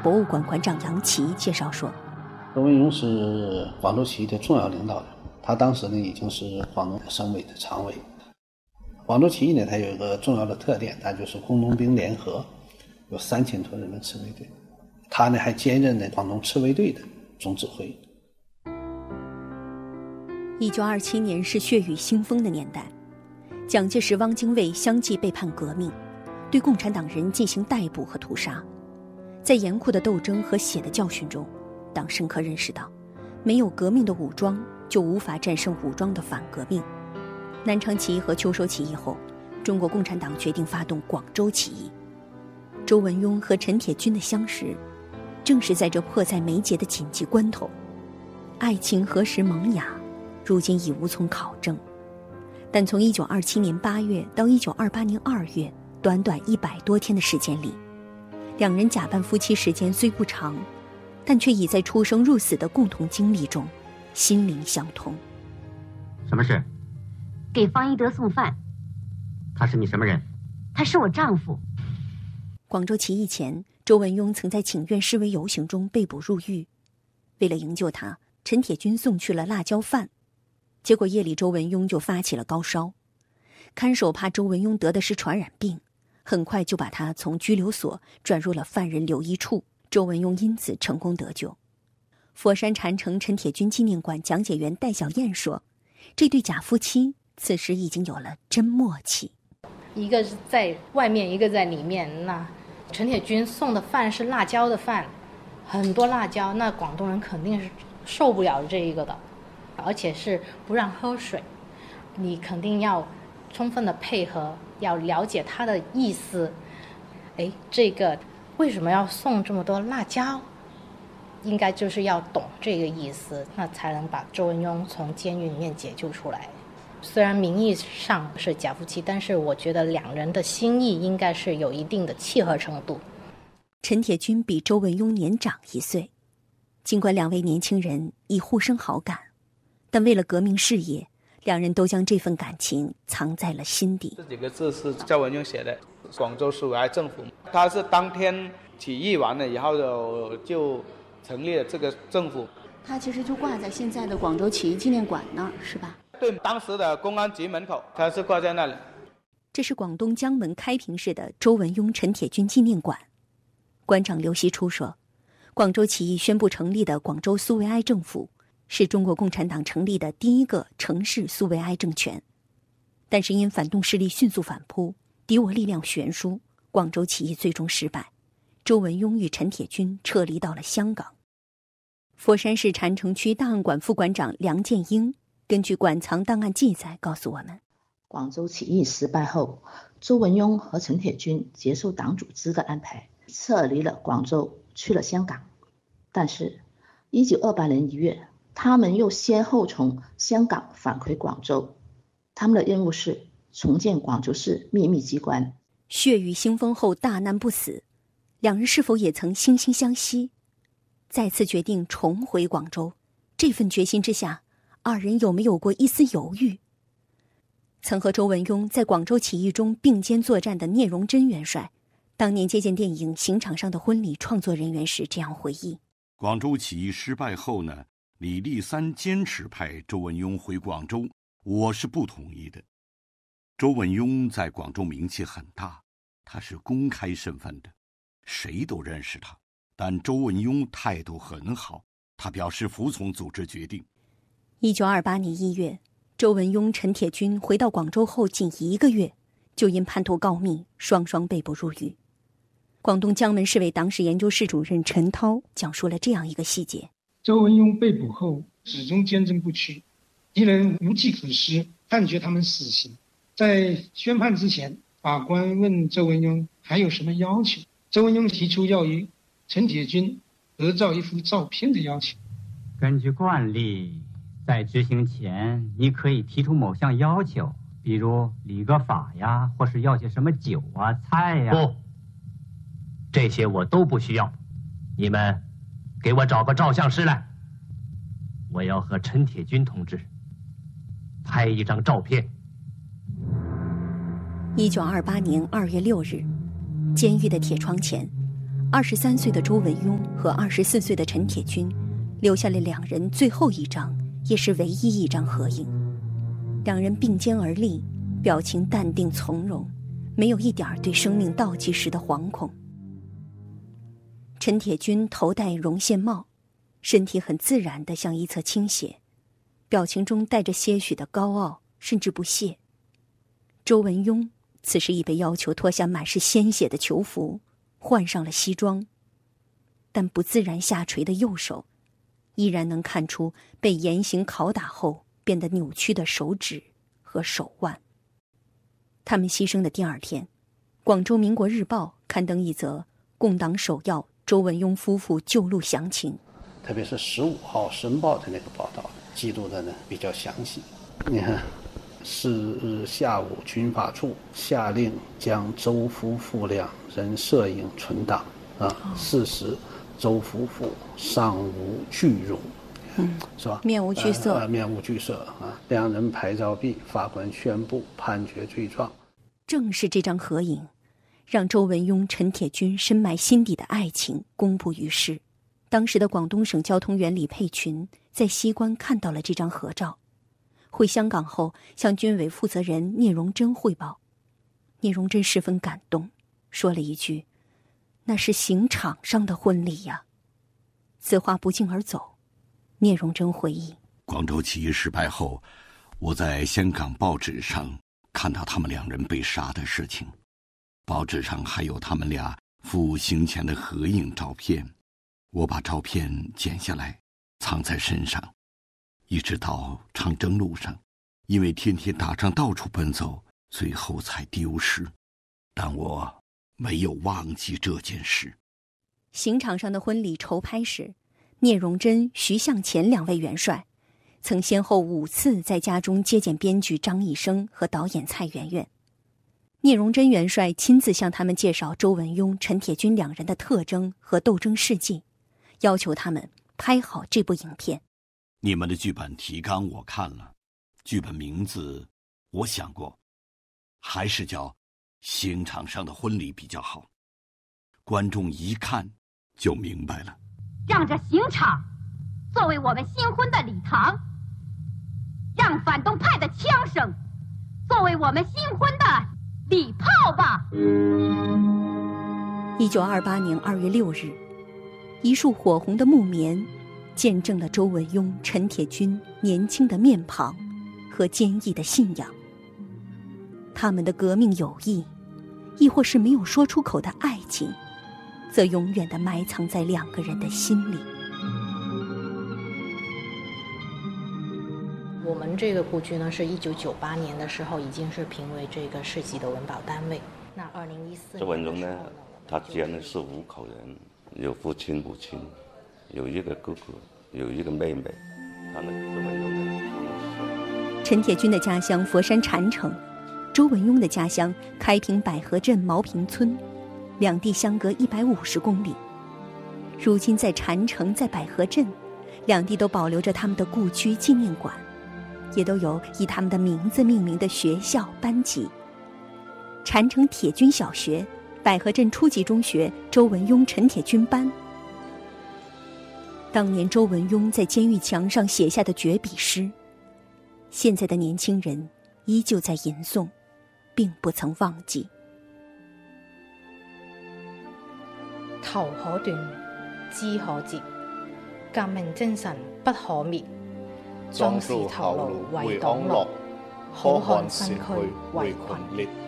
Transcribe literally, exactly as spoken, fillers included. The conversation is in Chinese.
博物馆馆长杨琦介绍说， 周文雍是广州起义的重要领导人，他当时呢已经是广东省委的常委。广州起义呢，它有一个重要的特点，它就是工农兵联合，有三千多人的赤卫队。他呢还兼任了广东赤卫队的总指挥。 一九二七年是血雨腥风的年代，蒋介石、汪精卫相继被判革命，对共产党人进行逮捕和屠杀。在严酷的斗争和血的教训中，党深刻认识到，没有革命的武装，就无法战胜武装的反革命。南昌起义和秋收起义后，中国共产党决定发动广州起义。周文雍和陈铁军的相识，正是在这迫在眉睫的紧急关头。爱情何时萌芽，如今已无从考证。但从一九二七年八月到一九二八年二月，短短一百多天的时间里，两人假扮夫妻时间虽不长，但却已在出生入死的共同经历中心灵相通。 什么事？ 给方一德送饭。 他是你什么人？ 他是我丈夫。 广州起义前，周文雍曾在请愿示威游行中被捕入狱。为了营救他，陈铁军送去了辣椒饭，结果夜里周文雍就发起了高烧。看守怕周文雍得的是传染病，很快就把他从拘留所转入了犯人留医处，周文雍因此成功得救。佛山禅城陈铁军纪念馆讲解员戴小燕说，这对假夫妻此时已经有了真默契。 一个是在外面，一个在里面。那陈铁军送的饭是辣椒的饭，很多辣椒，那广东人肯定是受不了这一个的，而且是不让喝水，你肯定要充分的配合，要了解他的意思。哎，这个为什么要送这么多辣椒？应该就是要懂这个意思，那才能把周文雍从监狱里面解救出来。虽然名义上是假夫妻，但是我觉得两人的心意应该是有一定的契合程度。 陈铁军比周文雍年长一岁，尽管两位年轻人已互生好感，但为了革命事业，两人都将这份感情藏在了心底。 这几个字是周文雍写的，广州市委爱政府，他是当天起义完了以后就成立了这个政府。 他其实就挂在现在的广州起义纪念馆那儿，是吧？ 对，当时的公安局门口，他是挂在那里。 这是广东江门开平市的周文雍陈铁军纪念馆。馆长刘锡初说，广州起义宣布成立的广州苏维埃政府是中国共产党成立的第一个城市苏维埃政权，但是因反动势力迅速反扑，敌我力量悬殊，广州起义最终失败，周文雍与陈铁军撤离到了香港。佛山市禅城区档案馆副馆长梁建英根据馆藏档案记载告诉我们， 广州起义失败后，周文雍和陈铁军接受党组织的安排，撤离了广州，去了香港。但是一九二八年一月，他们又先后从香港返回广州，他们的任务是重建广州市秘密机关。 血雨腥风后大难不死，两人是否也曾惺惺相惜？再次决定重回广州，这份决心之下，二人有没有过一丝犹豫？曾和周文雍在广州起义中并肩作战的聂荣臻元帅，当年接见电影《刑场上的婚礼》创作人员时这样回忆： 广州起义失败后呢，李立三坚持派周文雍回广州，我是不同意的。周文雍在广州名气很大，他是公开身份的，谁都认识他。但周文雍态度很好，他表示服从组织决定。 一九二八年一月，周文雍、陈铁军回到广州后仅一个月，就因叛徒告密，双双被捕入狱。广东江门市委党史研究室主任陈涛讲述了这样一个细节： 周文雍被捕后始终坚贞不屈，敌人无计可施，判决他们死刑。在宣判之前，法官问周文雍还有什么要求，周文雍提出要与陈铁军合照一幅照片的要求。 根据惯例，在执行前你可以提出某项要求，比如理个发呀，或是要些什么酒啊菜呀。 不，这些我都不需要，你们给我找个照相师来，我要和陈铁军同志拍一张照片。 一九二八年二月六日，监狱的铁窗前， 二十三岁的周文雍和二十四岁的陈铁军留下了两人最后一张，也是唯一一张合影。两人并肩而立，表情淡定从容，没有一点对生命倒计时的惶恐。陈铁军头戴绒线帽，身体很自然地向一侧倾斜，表情中带着些许的高傲甚至不屑。周文雍此时已被要求脱下满是鲜血的囚服，换上了西装，但不自然下垂的右手依然能看出被严刑拷打后变得扭曲的手指和手腕。他们牺牲的第二天，广州民国日报刊登一则共党首要周文雍夫妇救路详情， 特别是十五号申报的那个报道记录的呢比较详细。你看，是日下午，军法处下令将周夫妇两人摄影存档啊。四时，周夫妇尚无惧容，嗯，是吧？ 面无惧色， 呃呃、面无惧色啊。两人拍照毕，法官宣布判决罪状。 正是这张合影，让周文雍、陈铁军深埋心底的爱情公布于世。当时的广东省交通员李佩群在西关看到了这张合照，回香港后向军委负责人聂荣臻汇报。聂荣臻十分感动，说了一句：“那是刑场上的婚礼呀。”此话不胫而走。聂荣臻回忆， 广州起义失败后，我在香港报纸上看到他们两人被杀的事情，报纸上还有他们俩赴刑前的合影照片。我把照片剪下来藏在身上，一直到长征路上，因为天天打仗到处奔走，最后才丢失。但我没有忘记这件事。 刑场上的婚礼筹拍时，聂荣臻、徐向前两位元帅曾先后五次在家中接见编剧张一生和导演蔡媛媛。聂荣臻元帅亲自向他们介绍周文雍、陈铁军两人的特征和斗争事迹，要求他们拍好这部影片。 你们的剧本提纲我看了，剧本名字我想过，还是叫《刑场上的婚礼》比较好，观众一看就明白了。 让这刑场作为我们新婚的礼堂，让反动派的枪声作为我们新婚的礼炮吧。 一九二八年二月六日，一束火红的木棉见证了周文雍、陈铁军年轻的面庞和坚毅的信仰。他们的革命友谊，亦或是没有说出口的爱情，则永远地埋藏在两个人的心里。 我们这个故居呢，是一九九八年的时候已经是评为这个市级的文保单位。那二零一四年， 周文雍呢，他家呢是五口人，有父亲、母亲，有一个哥哥，有一个妹妹。他呢，周文雍呢， 陈铁军的家乡佛山禅城，周文雍的家乡开平百合镇毛坪村，两地相隔一百五十公里。如今在禅城，在百合镇，两地都保留着他们的故居纪念馆，也都有以他们的名字命名的学校班级。禅城铁军小学、百合镇初级中学周文雍、陈铁军班。当年周文雍在监狱墙上写下的绝笔诗，现在的年轻人依旧在吟诵，并不曾忘记。 頭可斷，枝可折，革命精神不可滅。壯士頭顱為黨樂，好漢身軀為群裂。